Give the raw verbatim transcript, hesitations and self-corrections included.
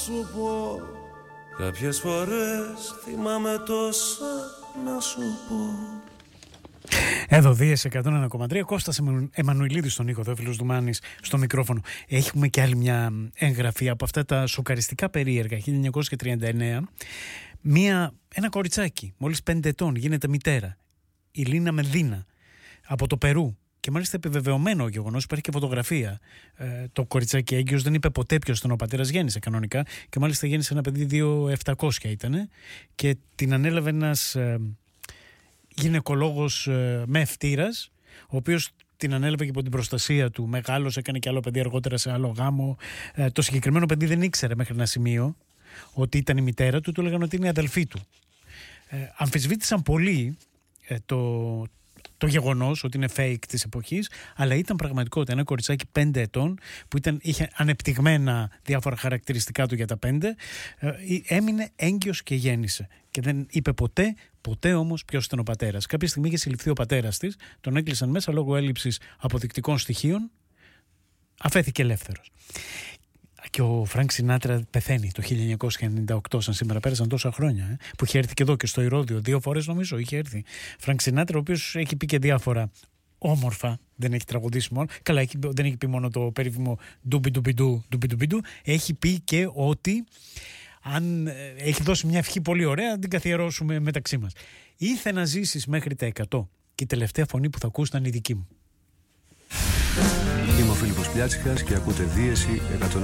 σου πω. Κάποιες φορές θυμάμαι τόσα να σου πω. Εδώ Δίες εκατόν ένα κόμμα τρία, Κώστας Εμμανουηλίδης στον ήχο, Θεόφιλος Δουμάνης στο μικρόφωνο. Έχουμε και άλλη μια εγγραφή από αυτά τα σοκαριστικά περίεργα. χίλια εννιακόσια τριάντα εννέα, μια, ένα κοριτσάκι μόλις πέντε ετών γίνεται μητέρα, η Λίνα Μεδίνα, από το Περού. Και μάλιστα επιβεβαιωμένο ο γεγονός, υπάρχει και φωτογραφία. Ε, το κοριτσάκι έγκυος δεν είπε ποτέ ποιος ήταν ο πατέρας, γέννησε κανονικά. Και μάλιστα γέννησε ένα παιδί δύο χιλιάδες επτακόσια ήταν. Και την ανέλαβε ένας ε, γυναικολόγος ε, με ευτήρας, ο οποίος την ανέλαβε και από την προστασία του. Μεγάλος, έκανε και άλλο παιδί αργότερα σε άλλο γάμο. Ε, το συγκεκριμένο παιδί δεν ήξερε μέχρι ένα σημείο ότι ήταν η μητέρα του, του έλεγαν ότι είναι η αδελφή του. Ε, αμφισβήτησαν πολύ ε, το. Το γεγονός ότι είναι fake της εποχής, αλλά ήταν πραγματικότητα. Ένα κοριτσάκι πέντε ετών που ήταν, είχε ανεπτυγμένα διάφορα χαρακτηριστικά του για τα πέντε, ε, έμεινε έγκυος και γέννησε. Και δεν είπε ποτέ, ποτέ όμως ποιος ήταν ο πατέρας. Κάποια στιγμή είχε συλληφθεί ο πατέρας της, τον έκλεισαν μέσα λόγω έλλειψης αποδεικτικών στοιχείων, αφέθηκε ελεύθερος. Και ο Φρανκ Σινάτρα πεθαίνει το χίλια εννιακόσια ενενήντα οκτώ, σαν σήμερα, πέρασαν τόσα χρόνια, ε, που είχε έρθει και εδώ και στο Ηρώδειο, δύο φορές νομίζω είχε έρθει. Φρανκ Σινάτρα, ο οποίος έχει πει και διάφορα όμορφα, δεν έχει τραγουδήσει μόνο, καλά έχει, δεν έχει πει μόνο το περίφημο ντουμπιντουμπιντου, ντουμπιντουμπιντου, έχει πει και ότι αν ε, έχει δώσει μια ευχή πολύ ωραία, την καθιερώσουμε μεταξύ μας. Ήθε να ζήσεις μέχρι τα εκατό, και η τελευταία φωνή που θα ακούς ήταν η δική μου. Είμαι ο Φίλιππος Πλιάτσικας και ακούτε Δίεση εκατόν.